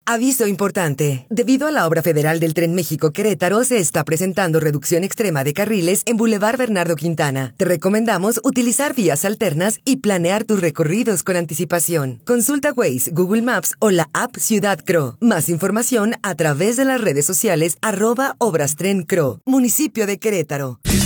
Aviso importante. Debido a la obra federal del Tren México-Querétaro, se está presentando reducción extrema de carriles en Boulevard Bernardo Quintana. Te recomendamos utilizar vías alternas y planear tus recorridos con anticipación. Consulta Waze, Google Maps o la app Ciudad Cro. Más información a través de las redes sociales @Obras Tren Cro. Municipio de Querétaro.